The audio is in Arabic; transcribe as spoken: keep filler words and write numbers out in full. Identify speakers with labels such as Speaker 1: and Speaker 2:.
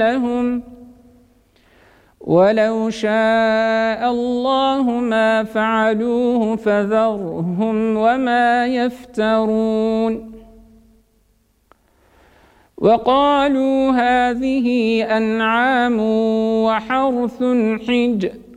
Speaker 1: لهم ولو شاء الله ما فعلوه فذرهم وما يفترون وقالوا هذه أنعام وحرث حجر